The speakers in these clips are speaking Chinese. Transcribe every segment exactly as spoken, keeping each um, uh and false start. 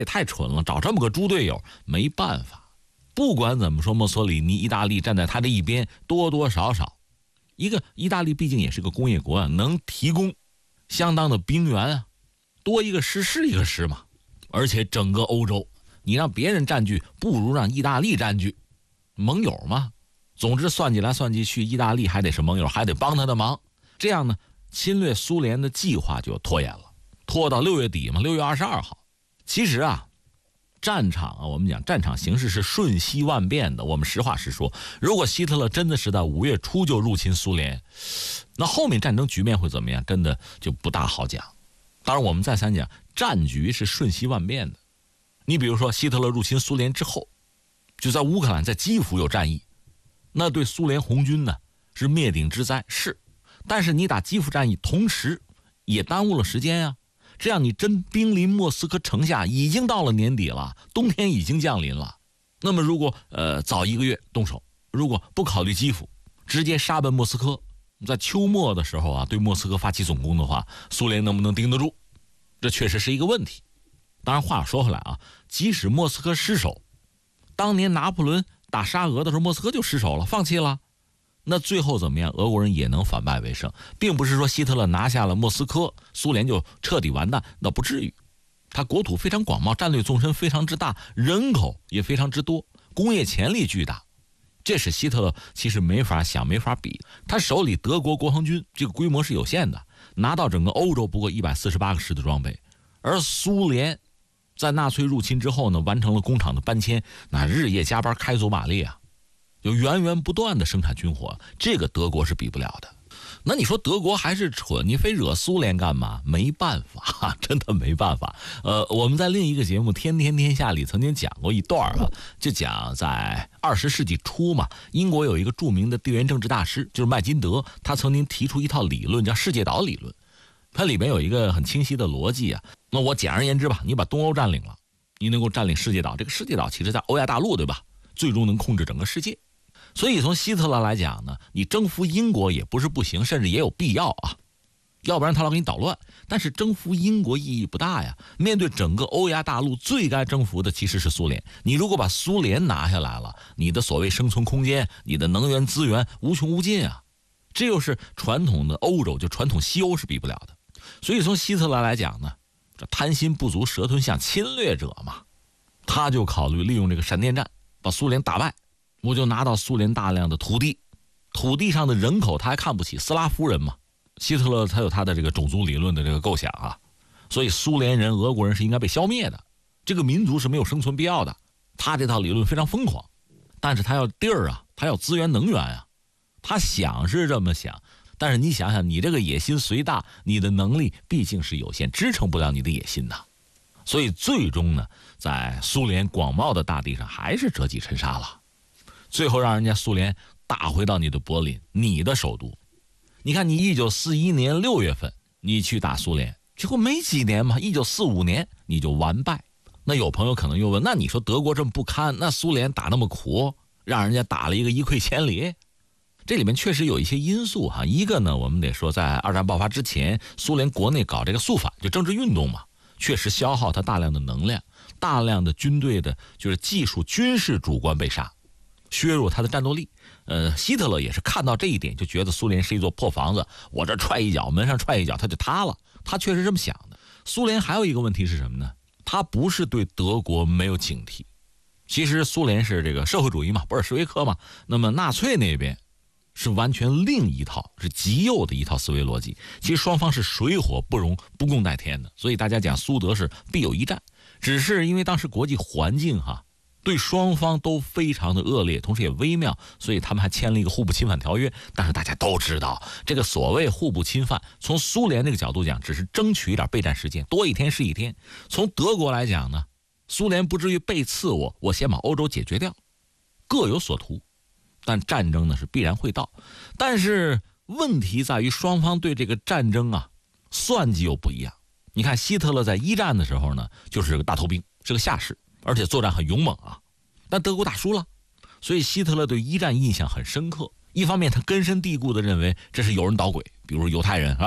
也太蠢了，找这么个猪队友没办法。不管怎么说，墨索里尼意大利站在他这一边，多多少少一个意大利毕竟也是个工业国啊，能提供相当的兵源啊，多一个师是一个师嘛。而且整个欧洲你让别人占据不如让意大利占据，盟友嘛。总之算计来算计去，意大利还得是盟友，还得帮他的忙。这样呢，侵略苏联的计划就拖延了，拖到六月底嘛，六月二十二号。其实啊，战场啊，我们讲战场形势是瞬息万变的。我们实话实说，如果希特勒真的是在五月初就入侵苏联，那后面战争局面会怎么样，真的就不大好讲。当然我们再三讲，战局是瞬息万变的。你比如说希特勒入侵苏联之后，就在乌克兰在基辅有战役，那对苏联红军呢是灭顶之灾，是。但是你打基辅战役同时也耽误了时间啊。这样你真兵临莫斯科城下，已经到了年底了，冬天已经降临了。那么如果呃早一个月动手，如果不考虑基辅，直接杀奔莫斯科，在秋末的时候啊，对莫斯科发起总攻的话，苏联能不能盯得住？这确实是一个问题。当然话说回来啊，即使莫斯科失守，当年拿破仑打沙俄的时候，莫斯科就失守了，放弃了。那最后怎么样？俄国人也能反败为胜，并不是说希特勒拿下了莫斯科，苏联就彻底完蛋，那不至于。他国土非常广袤，战略纵深非常之大，人口也非常之多，工业潜力巨大，这是希特勒其实没法想没法比。他手里德国国防军这个规模是有限的，拿到整个欧洲不过一百四十八个师的装备，而苏联在纳粹入侵之后呢，完成了工厂的搬迁，那日夜加班开足马力啊，有源源不断的生产军火，这个德国是比不了的。那你说德国还是蠢，你非惹苏联干嘛？没办法，真的没办法。呃，我们在另一个节目《天天天下》里曾经讲过一段啊，就讲在二十世纪初嘛，英国有一个著名的地缘政治大师，就是麦金德，他曾经提出一套理论叫世界岛理论。它里面有一个很清晰的逻辑啊。那我简而言之吧，你把东欧占领了，你能够占领世界岛，这个世界岛其实在欧亚大陆，对吧？最终能控制整个世界。所以从希特勒来讲呢，你征服英国也不是不行，甚至也有必要啊，要不然他老给你捣乱。但是征服英国意义不大呀，面对整个欧亚大陆，最该征服的其实是苏联。你如果把苏联拿下来了，你的所谓生存空间，你的能源资源无穷无尽啊，这又是传统的欧洲，就传统西欧是比不了的。所以从希特勒来讲呢，这贪心不足蛇吞象，侵略者嘛，他就考虑利用这个闪电战把苏联打败，我就拿到苏联大量的土地，土地上的人口他还看不起，斯拉夫人嘛。希特勒他有他的这个种族理论的这个构想啊，所以苏联人、俄国人是应该被消灭的，这个民族是没有生存必要的。他这套理论非常疯狂，但是他要地儿啊，他要资源能源啊，他想是这么想，但是你想想，你这个野心虽大，你的能力毕竟是有限，支撑不了你的野心呐。所以最终呢，在苏联广袤的大地上还是折戟沉沙了。最后让人家苏联打回到你的柏林，你的首都。你看你一九四一年六月份你去打苏联，结果没几年嘛，一九四五年你就完败。那有朋友可能又问，那你说德国这么不堪，那苏联打那么苦，让人家打了一个一溃千里，这里面确实有一些因素哈。一个呢，我们得说在二战爆发之前，苏联国内搞这个肃反，就政治运动嘛，确实消耗它大量的能量，大量的军队的就是技术军事主官被杀，削弱他的战斗力。呃，希特勒也是看到这一点，就觉得苏联是一座破房子，我这踹一脚，门上踹一脚，他就塌了。他确实这么想的。苏联还有一个问题是什么呢？他不是对德国没有警惕。其实苏联是这个社会主义嘛，布尔什维克嘛，那么纳粹那边是完全另一套，是极右的一套思维逻辑。其实双方是水火不容、不共戴天的，所以大家讲苏德是必有一战。只是因为当时国际环境哈，对双方都非常的恶劣，同时也微妙，所以他们还签了一个互不侵犯条约。但是大家都知道，这个所谓互不侵犯，从苏联那个角度讲，只是争取一点备战时间，多一天是一天。从德国来讲呢，苏联不至于背刺我，我先把欧洲解决掉，各有所图。但战争呢是必然会到，但是问题在于双方对这个战争啊算计又不一样。你看希特勒在一战的时候呢，就是个大头兵，是个下士，而且作战很勇猛啊，但德国打输了，所以希特勒对一战印象很深刻。一方面他根深蒂固的认为这是有人捣鬼，比如犹太人是吧，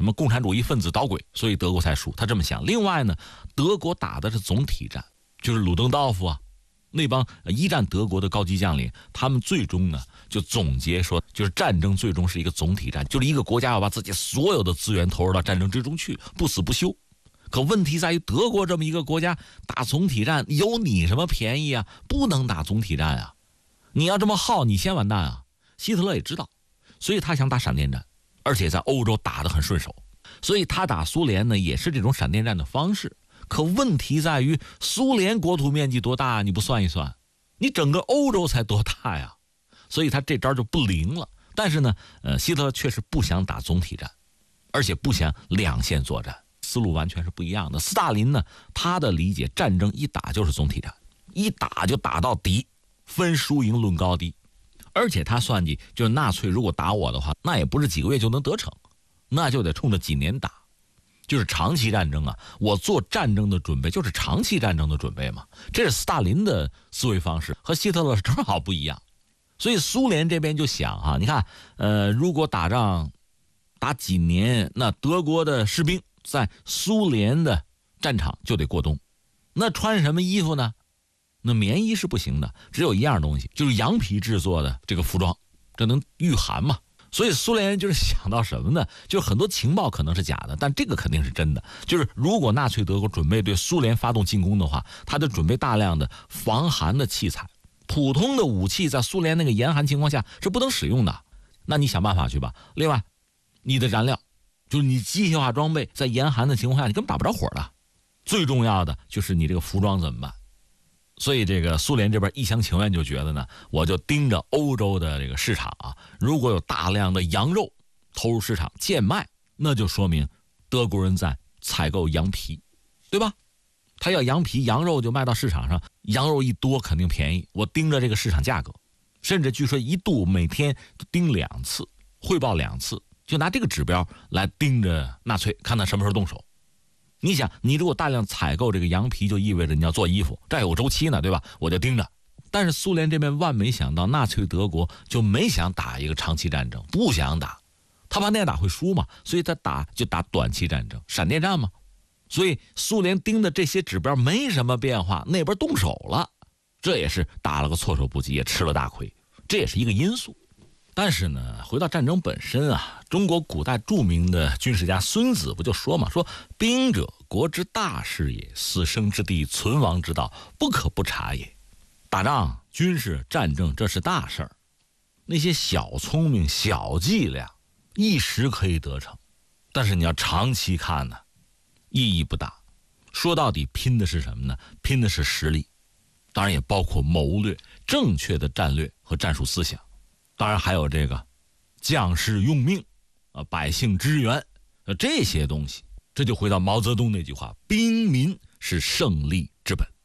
什么共产主义分子捣鬼，所以德国才输，他这么想。另外呢，德国打的是总体战，就是鲁登道夫啊那帮一战德国的高级将领，他们最终呢就总结说，就是战争最终是一个总体战，就是一个国家要把自己所有的资源投入到战争之中去，不死不休。可问题在于，德国这么一个国家打总体战有你什么便宜啊？不能打总体战啊！你要这么耗，你先完蛋啊！希特勒也知道，所以他想打闪电战，而且在欧洲打得很顺手，所以他打苏联呢也是这种闪电战的方式。可问题在于，苏联国土面积多大？你不算一算，你整个欧洲才多大呀？所以他这招就不灵了。但是呢，呃，希特勒确实不想打总体战，而且不想两线作战，思路完全是不一样的。斯大林呢，他的理解，战争一打就是总体战，一打就打到底，分输赢论高低。而且他算计，就是纳粹如果打我的话，那也不是几个月就能得逞，那就得冲着几年打。就是长期战争啊，我做战争的准备就是长期战争的准备嘛，这是斯大林的思维方式，和希特勒正好不一样。所以苏联这边就想啊，你看，呃，如果打仗打几年，那德国的士兵在苏联的战场就得过冬，那穿什么衣服呢？那棉衣是不行的，只有一样东西，就是羊皮制作的这个服装，这能御寒嘛。所以苏联人就是想到什么呢？就是很多情报可能是假的，但这个肯定是真的。就是如果纳粹德国准备对苏联发动进攻的话，他就准备大量的防寒的器材。普通的武器在苏联那个严寒情况下是不能使用的，那你想办法去吧。另外，你的燃料，就是你机械化装备，在严寒的情况下你根本打不着火的。最重要的就是你这个服装怎么办？所以这个苏联这边一厢情愿就觉得呢，我就盯着欧洲的这个市场啊，如果有大量的羊肉投入市场贱卖，那就说明德国人在采购羊皮，对吧？他要羊皮羊肉就卖到市场上，羊肉一多肯定便宜，我盯着这个市场价格，甚至据说一度每天盯两次，汇报两次，就拿这个指标来盯着纳粹，看他什么时候动手。你想，你如果大量采购这个羊皮，就意味着你要做衣服，这有周期呢，对吧？我就盯着。但是苏联这边万没想到，纳粹德国就没想打一个长期战争，不想打，他怕那样打会输嘛，所以他打就打短期战争，闪电战嘛。所以苏联盯的这些指标没什么变化，那边动手了，这也是打了个措手不及，也吃了大亏，这也是一个因素。但是呢，回到战争本身啊，中国古代著名的军事家孙子不就说嘛，说兵者，国之大事也，死生之地，存亡之道，不可不察也。打仗、军事、战争，这是大事儿，那些小聪明、小伎俩，一时可以得逞，但是你要长期看呢，意义不大。说到底，拼的是什么呢？拼的是实力，当然也包括谋略、正确的战略和战术思想。当然还有这个将士用命啊，百姓支援，呃，这些东西，这就回到毛泽东那句话：兵民是胜利之本。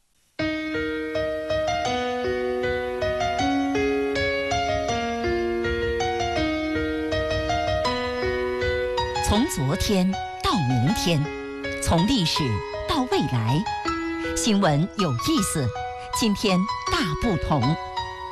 从昨天到明天，从历史到未来，新闻有意思，今天大不同。